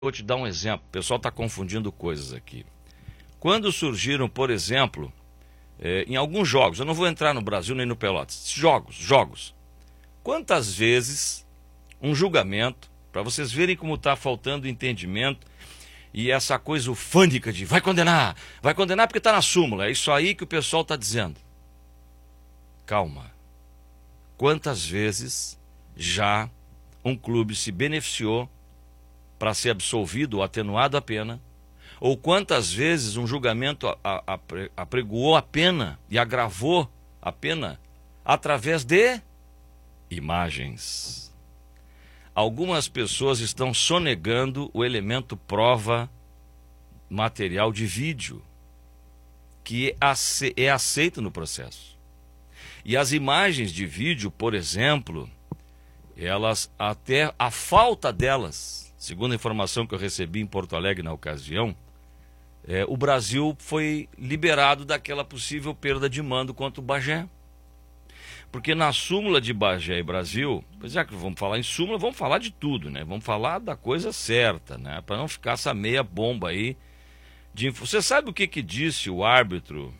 Vou te dar um exemplo, o pessoal está confundindo coisas aqui. Quando surgiram, por exemplo, em alguns jogos, eu não vou entrar no Brasil nem no Pelotas, jogos. Quantas vezes um julgamento, para vocês verem como está faltando entendimento e essa coisa ufânica de vai condenar porque está na súmula, é isso aí que o pessoal está dizendo. Calma. Quantas vezes já um clube se beneficiou para ser absolvido ou atenuado a pena, ou quantas vezes um julgamento apregoou a pena e agravou a pena através de imagens. Algumas pessoas estão sonegando o elemento prova material de vídeo, que é aceito no processo. E as imagens de vídeo, por exemplo, elas, até a falta delas, segundo a informação que eu recebi em Porto Alegre na ocasião, o Brasil foi liberado daquela possível perda de mando contra o Bagé. Porque na súmula de Bagé e Brasil, já que vamos falar em súmula, vamos falar de tudo, né? Vamos falar da coisa certa, né? Para não ficar essa meia bomba aí. Você sabe o que disse o árbitro?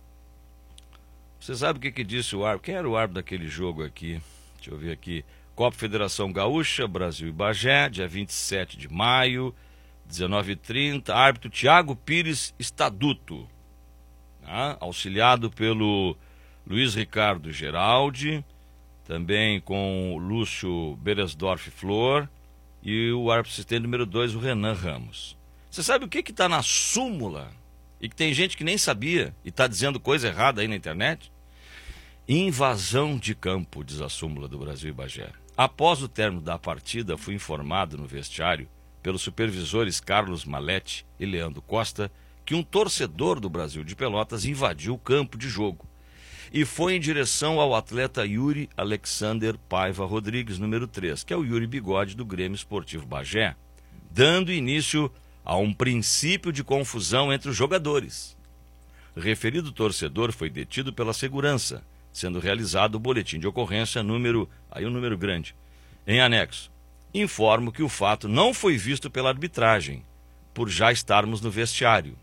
Você sabe o que disse o árbitro? Quem era o árbitro daquele jogo aqui? Deixa eu ver aqui. Copa Federação Gaúcha, Brasil e Bagé, dia 27 de maio, 19h30. Árbitro Thiago Pires Staduto, auxiliado pelo Luiz Ricardo Geraldi, também com o Lúcio Beresdorf Flor e o árbitro assistente número 2, o Renan Ramos. Você sabe o que está na súmula? E que tem gente que nem sabia e está dizendo coisa errada aí na internet? Invasão de campo, diz a súmula do Brasil e Bagé. Após o término da partida, fui informado no vestiário pelos supervisores Carlos Malete e Leandro Costa que um torcedor do Brasil de Pelotas invadiu o campo de jogo e foi em direção ao atleta Yuri Alexander Paiva Rodrigues, número 3, que é o Yuri Bigode do Grêmio Esportivo Bagé, dando início a um princípio de confusão entre os jogadores. O referido torcedor foi detido pela segurança, sendo realizado o boletim de ocorrência número grande, em anexo. Informo que o fato não foi visto pela arbitragem, por já estarmos no vestiário.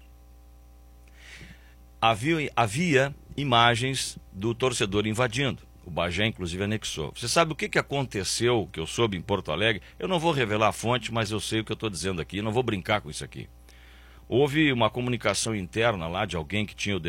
Havia imagens do torcedor invadindo. O Bagé, inclusive, anexou. Você sabe o que aconteceu, que eu soube em Porto Alegre? Eu não vou revelar a fonte, mas eu sei o que eu estou dizendo aqui. Não vou brincar com isso aqui. Houve uma comunicação interna lá de alguém que tinha o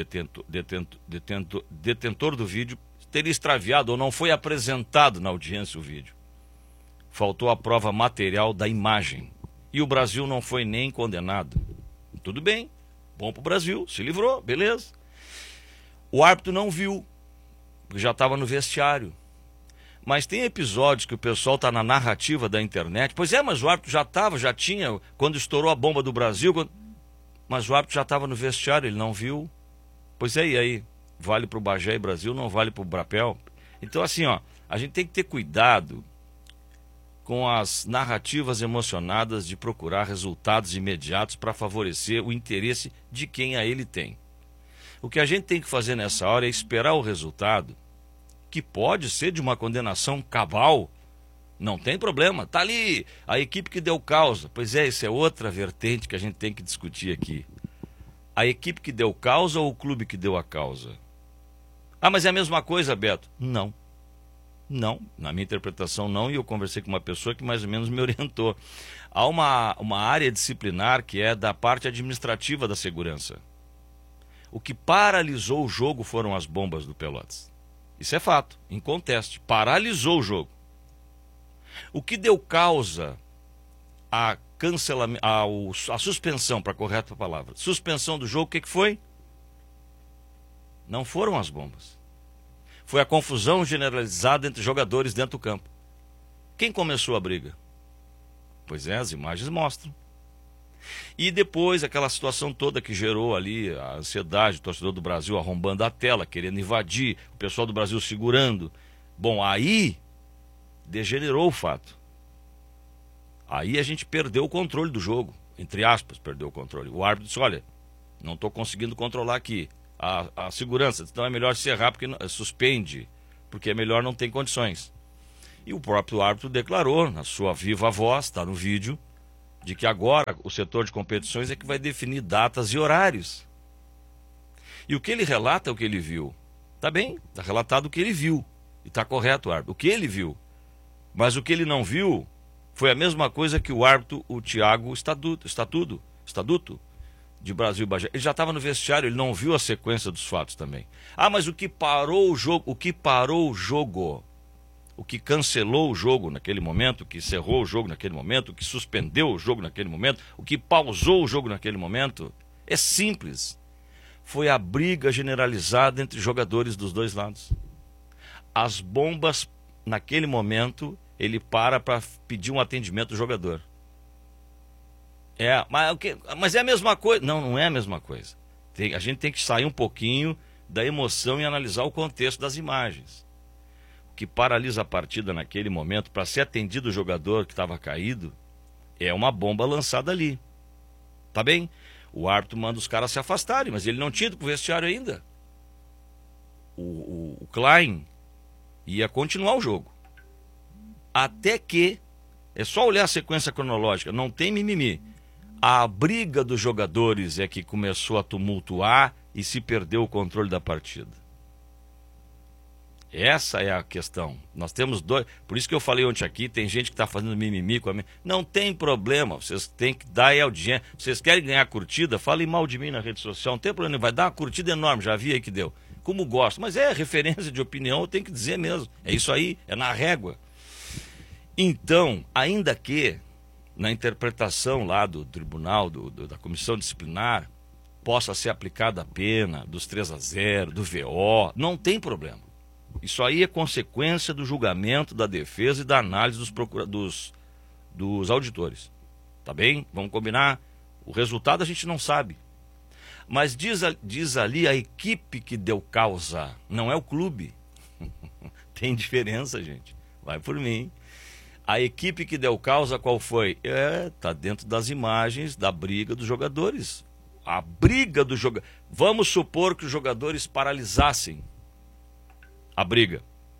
detentor do vídeo, teria extraviado ou não foi apresentado na audiência o vídeo. Faltou a prova material da imagem. E o Brasil não foi nem condenado. Tudo bem, bom para o Brasil, se livrou, beleza. O árbitro não viu, porque já estava no vestiário. Mas tem episódios que o pessoal está na narrativa da internet. Pois é, mas o árbitro já tinha, quando estourou a bomba do Brasil, mas o árbitro já estava no vestiário, ele não viu. Pois é, e aí? Vale para o Bagé e Brasil, não vale para o Brapel? Então, assim, a gente tem que ter cuidado com as narrativas emocionadas de procurar resultados imediatos para favorecer o interesse de quem a ele tem. O que a gente tem que fazer nessa hora é esperar o resultado, que pode ser de uma condenação cabal. Não tem problema, está ali a equipe que deu causa. Pois é, isso é outra vertente que a gente tem que discutir aqui. A equipe que deu causa ou o clube que deu a causa? Ah, mas é a mesma coisa, Beto? Não. Não, na minha interpretação não, e eu conversei com uma pessoa que mais ou menos me orientou. Há uma área disciplinar que é da parte administrativa da segurança. O que paralisou o jogo foram as bombas do Pelotas. Isso é fato, inconteste. Paralisou o jogo. O que deu causa a suspensão, para a correta palavra, suspensão do jogo, o que foi? Não foram as bombas. Foi a confusão generalizada entre jogadores dentro do campo. Quem começou a briga? Pois é, as imagens mostram. E depois aquela situação toda que gerou ali a ansiedade, o torcedor do Brasil arrombando a tela, querendo invadir, o pessoal do Brasil segurando. Bom, aí degenerou o fato. Aí a gente perdeu o controle do jogo, entre aspas, perdeu o controle. O árbitro disse, olha, não estou conseguindo controlar aqui a segurança, então é melhor encerrar, porque suspende, porque é melhor, não tem condições. E o próprio árbitro declarou, na sua viva voz, está no vídeo, de que agora o setor de competições é que vai definir datas e horários. E o que ele relata é o que ele viu. Tá bem, está relatado o que ele viu. E está correto, árbitro. O que ele viu. Mas o que ele não viu foi a mesma coisa que o árbitro, o Tiago Estatuto de Brasil e Bagé. Ele já estava no vestiário, ele não viu a sequência dos fatos também. Ah, mas o que parou o jogo, o que cancelou o jogo naquele momento, o que encerrou o jogo naquele momento, o que suspendeu o jogo naquele momento, o que pausou o jogo naquele momento, é simples. Foi a briga generalizada entre jogadores dos dois lados. As bombas, naquele momento, ele para pedir um atendimento do jogador. Mas é a mesma coisa. Não, não é a mesma coisa. A gente tem que sair um pouquinho da emoção e analisar o contexto das imagens. O que paralisa a partida naquele momento, para ser atendido o jogador que estava caído, é uma bomba lançada ali. Tá bem? O árbitro manda os caras se afastarem, mas ele não tinha ido pro vestiário ainda. O Klein ia continuar o jogo. Até que, é só olhar a sequência cronológica, não tem mimimi. A briga dos jogadores é que começou a tumultuar e se perdeu o controle da partida. Essa é a questão. Nós temos dois. Por isso que eu falei ontem aqui, tem gente que está fazendo mimimi com a minha. Não tem problema, vocês têm que dar audiência. Vocês querem ganhar curtida? Falem mal de mim na rede social, não tem problema, vai dar uma curtida enorme, já vi aí que deu. Como gosto, mas é referência de opinião, eu tenho que dizer mesmo. É isso aí, é na régua. Então, ainda que na interpretação lá do tribunal, da comissão disciplinar, possa ser aplicada a pena dos 3-0, do VO, não tem problema. Isso aí é consequência do julgamento, da defesa e da análise dos auditores. Tá bem? Vamos combinar? O resultado a gente não sabe. Mas diz ali a equipe que deu causa, não é o clube. Tem diferença, gente. Vai por mim. A equipe que deu causa qual foi? Tá dentro das imagens da briga dos jogadores. A briga dos jogadores. Vamos supor que os jogadores paralisassem a briga.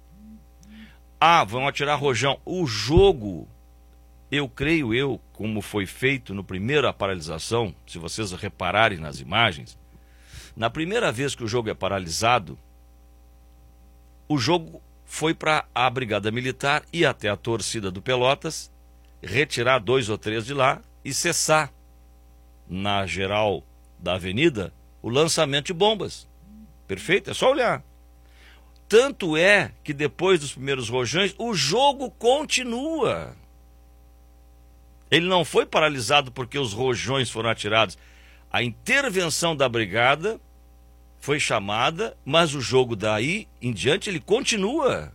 Vão atirar rojão. O jogo, creio, como foi feito no primeiro a paralisação, se vocês repararem nas imagens, na primeira vez que o jogo é paralisado, o jogo foi para a Brigada Militar ir até a torcida do Pelotas, retirar 2 ou 3 de lá e cessar na geral da avenida o lançamento de bombas. Perfeito? É só olhar. Tanto é que depois dos primeiros rojões, o jogo continua. Ele não foi paralisado porque os rojões foram atirados. A intervenção da brigada foi chamada, mas o jogo daí em diante ele continua.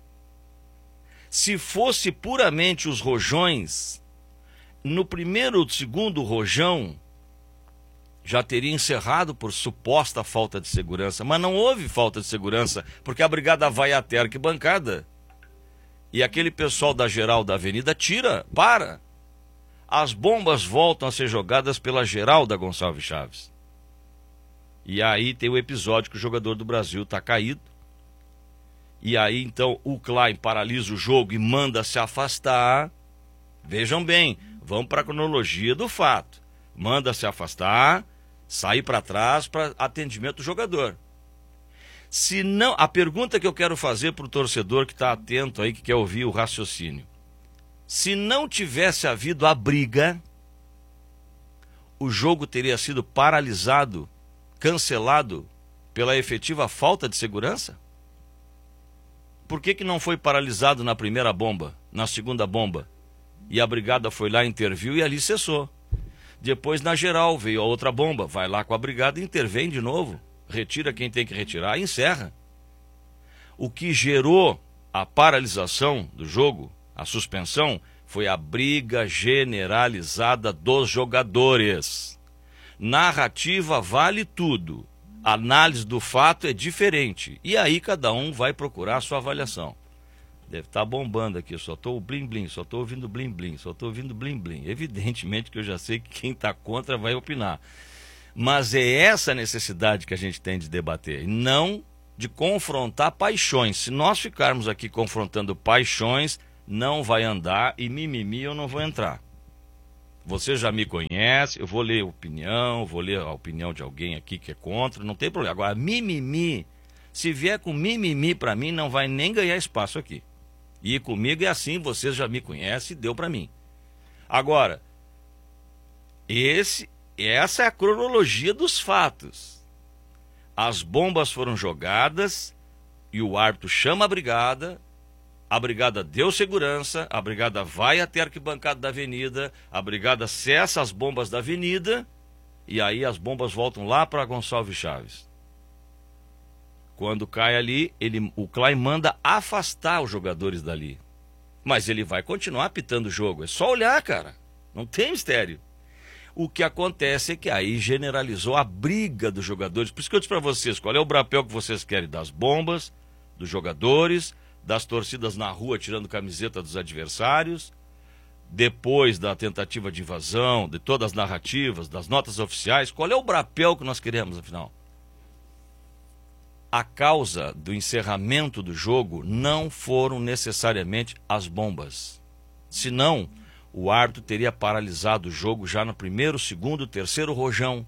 Se fosse puramente os rojões, no primeiro ou segundo rojão, já teria encerrado por suposta falta de segurança. Mas não houve falta de segurança, porque a brigada vai até a arquibancada e aquele pessoal da geral da avenida para. As bombas voltam a ser jogadas pela geral da Gonçalves Chaves. E aí tem o episódio que o jogador do Brasil está caído. E aí então o Klein paralisa o jogo e manda se afastar. Vejam bem, vamos para a cronologia do fato. Manda se afastar, sair para trás para atendimento do jogador. Se não, a pergunta que eu quero fazer para o torcedor que está atento aí, que quer ouvir o raciocínio. Se não tivesse havido a briga, o jogo teria sido paralisado, cancelado pela efetiva falta de segurança? Por que não foi paralisado na primeira bomba, na segunda bomba? E a brigada foi lá, interviu e ali cessou. Depois, na geral, veio a outra bomba, vai lá com a brigada e intervém de novo. Retira quem tem que retirar e encerra. O que gerou a paralisação do jogo, a suspensão, foi a briga generalizada dos jogadores. Narrativa vale tudo. Análise do fato é diferente. E aí cada um vai procurar a sua avaliação. Deve estar bombando aqui, só estou blim-blim, só estou ouvindo blim-blim, só estou ouvindo blim-blim. Evidentemente que eu já sei que quem está contra vai opinar. Mas é essa a necessidade que a gente tem de debater, não de confrontar paixões. Se nós ficarmos aqui confrontando paixões, não vai andar e mimimi eu não vou entrar. você já me conhece, eu vou ler a opinião de alguém aqui que é contra, não tem problema. Agora, mimimi, se vier com mimimi para mim, não vai nem ganhar espaço aqui. E comigo é assim, vocês já me conhecem, deu para mim. Agora, essa é a cronologia dos fatos. As bombas foram jogadas e o árbitro chama a brigada deu segurança, a brigada vai até a arquibancada da avenida, a brigada cessa as bombas da avenida e aí as bombas voltam lá para Gonçalves Chaves. Quando cai ali, o Klein manda afastar os jogadores dali. Mas ele vai continuar apitando o jogo, é só olhar, cara, não tem mistério. O que acontece é que aí generalizou a briga dos jogadores. Por isso que eu disse para vocês, qual é o brapel que vocês querem? Das bombas, dos jogadores, das torcidas na rua tirando camiseta dos adversários, depois da tentativa de invasão, de todas as narrativas, das notas oficiais. Qual é o brapel que nós queremos, afinal? A causa do encerramento do jogo não foram necessariamente as bombas. Senão, o árbitro teria paralisado o jogo já no primeiro, segundo, terceiro rojão.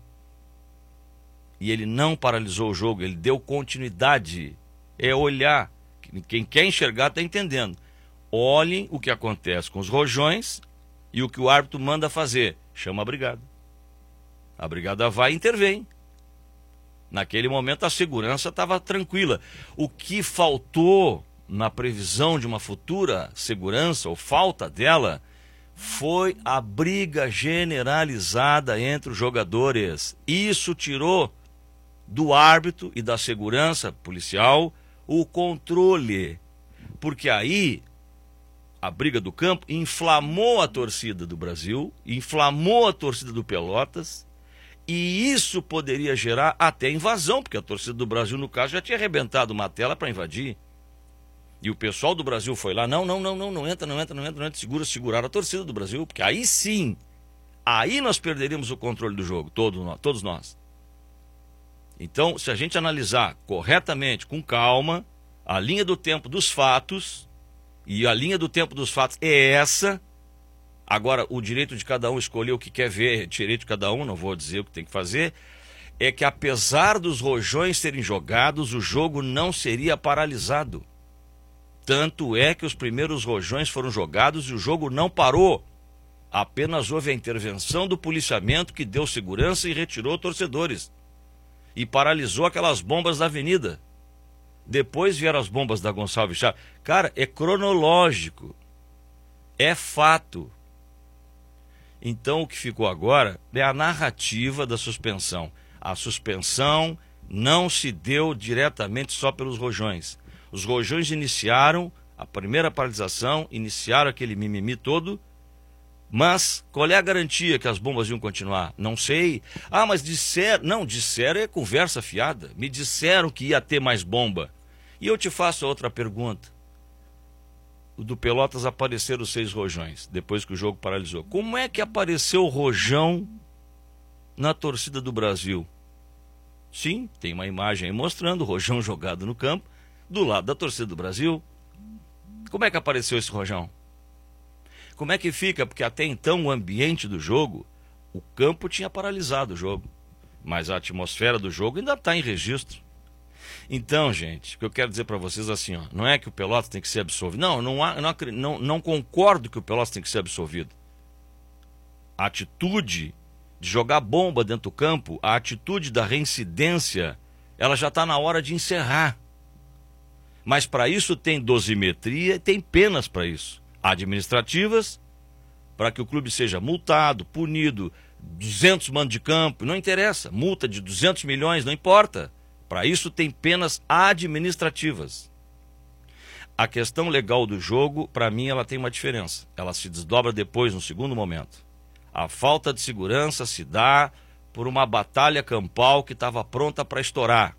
E ele não paralisou o jogo, ele deu continuidade. É olhar. Quem quer enxergar está entendendo. Olhem o que acontece com os rojões e o que o árbitro manda fazer. Chama a brigada. A brigada vai e intervém. Naquele momento a segurança estava tranquila. O que faltou na previsão de uma futura segurança, ou falta dela, foi a briga generalizada entre os jogadores. Isso tirou do árbitro e da segurança policial o controle, porque aí a briga do campo inflamou a torcida do Brasil, inflamou a torcida do Pelotas, e isso poderia gerar até invasão, porque a torcida do Brasil, no caso, já tinha arrebentado uma tela para invadir. E o pessoal do Brasil foi lá, não entra, seguraram a torcida do Brasil, porque aí sim, aí nós perderíamos o controle do jogo, todos nós. Então, se a gente analisar corretamente, com calma, a linha do tempo dos fatos, e a linha do tempo dos fatos é essa, agora o direito de cada um escolher o que quer ver, direito de cada um, não vou dizer o que tem que fazer, é que apesar dos rojões serem jogados, o jogo não seria paralisado. Tanto é que os primeiros rojões foram jogados e o jogo não parou. Apenas houve a intervenção do policiamento que deu segurança e retirou torcedores. E paralisou aquelas bombas da avenida. Depois vieram as bombas da Gonçalves Chaves. Cara, é cronológico. É fato. Então o que ficou agora é a narrativa da suspensão. A suspensão não se deu diretamente só pelos rojões. Os rojões iniciaram a primeira paralisação, iniciaram aquele mimimi todo. Mas qual é a garantia que as bombas iam continuar? Não sei. Ah, mas disseram. Não, disseram é conversa fiada. Me disseram que ia ter mais bomba. E eu te faço outra pergunta. O do Pelotas apareceram 6 rojões, depois que o jogo paralisou. Como é que apareceu o rojão na torcida do Brasil? Sim, tem uma imagem aí mostrando o rojão jogado no campo, do lado da torcida do Brasil. Como é que apareceu esse rojão? Como é que fica? Porque até então o ambiente do jogo, o campo tinha paralisado o jogo. Mas a atmosfera do jogo ainda está em registro. Então, gente, o que eu quero dizer para vocês é assim, ó, não é que o Pelotas tem que ser absolvido. Não concordo que o Pelotas tem que ser absolvido. A atitude de jogar bomba dentro do campo, a atitude da reincidência, ela já está na hora de encerrar. Mas para isso tem dosimetria e tem penas para isso. Administrativas, para que o clube seja multado, punido, 200 mandos de campo, não interessa, multa de 200 milhões, não importa. Para isso tem penas administrativas. A questão legal do jogo, para mim, ela tem uma diferença. Ela se desdobra depois, no segundo momento. A falta de segurança se dá por uma batalha campal que estava pronta para estourar.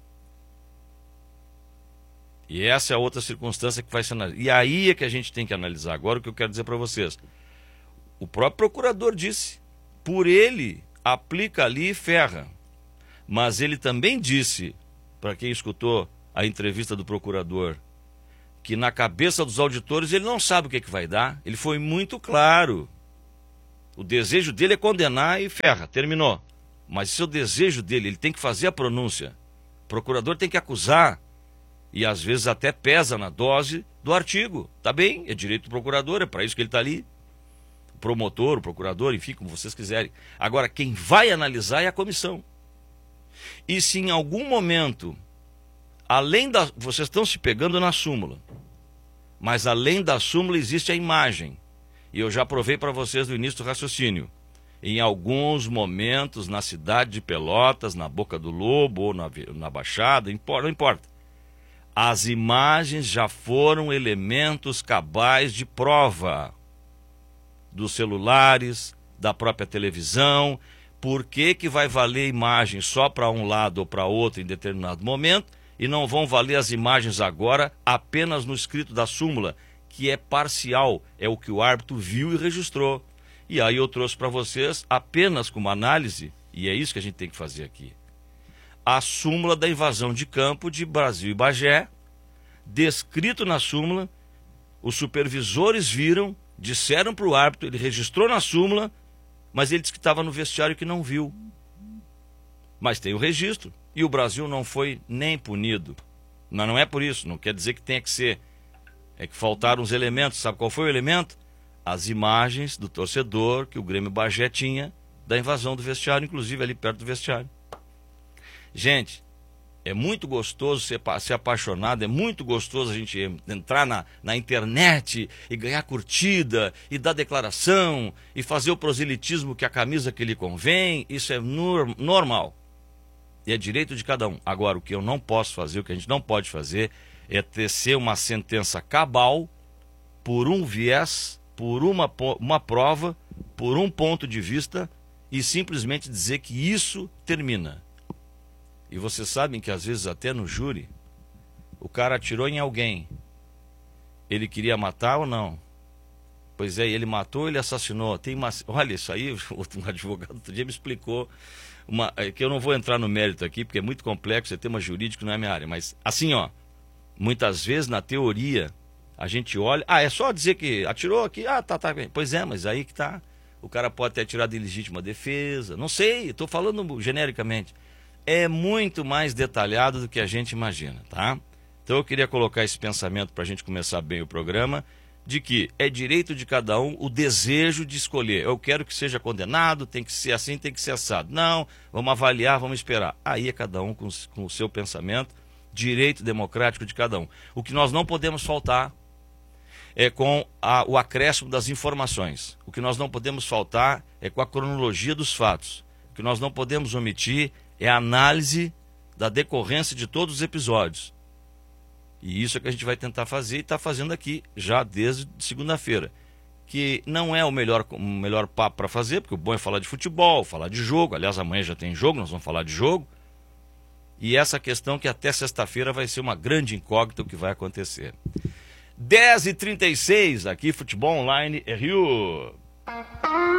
E essa é outra circunstância que vai ser analisada. E aí é que a gente tem que analisar. Agora o que eu quero dizer para vocês. O próprio procurador disse, por ele, aplica ali e ferra. Mas ele também disse, para quem escutou a entrevista do procurador, que na cabeça dos auditores ele não sabe o que vai dar. Ele foi muito claro. O desejo dele é condenar e ferra, terminou. Mas se o desejo dele, ele tem que fazer a pronúncia. O procurador tem que acusar. E às vezes até pesa na dose do artigo. Tá bem, é direito do procurador, é para isso que ele está ali. O promotor, o procurador, enfim, como vocês quiserem. Agora, quem vai analisar é a comissão. E se em algum momento, vocês estão se pegando na súmula, mas além da súmula existe a imagem. E eu já provei para vocês no início do raciocínio. Em alguns momentos, na cidade de Pelotas, na Boca do Lobo, ou na Baixada, não importa. As imagens já foram elementos cabais de prova. Dos celulares, da própria televisão. Por que vai valer imagem só para um lado ou para outro em determinado momento e não vão valer as imagens agora apenas no escrito da súmula, que é parcial, é o que o árbitro viu e registrou. E aí eu trouxe para vocês apenas como análise, e é isso que a gente tem que fazer aqui, a súmula da invasão de campo de Brasil e Bagé, descrito na súmula, os supervisores viram, disseram para o árbitro, ele registrou na súmula, mas ele disse que estava no vestiário que não viu. Mas tem o registro, e o Brasil não foi nem punido. Mas não é por isso, não quer dizer que tenha que ser. É que faltaram os elementos. Sabe qual foi o elemento? As imagens do torcedor que o Grêmio Bagé tinha da invasão do vestiário, inclusive ali perto do vestiário. Gente, é muito gostoso ser apaixonado, é muito gostoso a gente entrar na internet e ganhar curtida, e dar declaração, e fazer o proselitismo que a camisa que lhe convém. Isso é normal. E é direito de cada um. Agora, o que eu não posso fazer, o que a gente não pode fazer, é tecer uma sentença cabal por um viés, por uma prova, por um ponto de vista, e simplesmente dizer que isso termina. E vocês sabem que às vezes até no júri, o cara atirou em alguém. Ele queria matar ou não? Pois é, ele matou, ele assassinou. Olha, isso aí, um advogado outro dia me explicou, que eu não vou entrar no mérito aqui, porque é muito complexo, é tema jurídico, não é minha área. Mas assim, muitas vezes na teoria, a gente olha, é só dizer que atirou aqui, tá bem. Pois é, mas aí que tá. O cara pode ter atirado em legítima defesa, não sei, estou falando genericamente. É muito mais detalhado do que a gente imagina, tá? Então eu queria colocar esse pensamento para a gente começar bem o programa, de que é direito de cada um o desejo de escolher. Eu quero que seja condenado, tem que ser assim, tem que ser assado. Não, vamos avaliar, vamos esperar. Aí é cada um com o seu pensamento, direito democrático de cada um. O que nós não podemos faltar é com o acréscimo das informações. O que nós não podemos faltar é com a cronologia dos fatos. O que nós não podemos omitir é a análise da decorrência de todos os episódios. E isso é que a gente vai tentar fazer e está fazendo aqui, já desde segunda-feira. Que não é o melhor papo para fazer, porque o bom é falar de futebol, falar de jogo. Aliás, amanhã já tem jogo, nós vamos falar de jogo. E essa questão que até sexta-feira vai ser uma grande incógnita o que vai acontecer. 10h36, aqui Futebol Online Rio.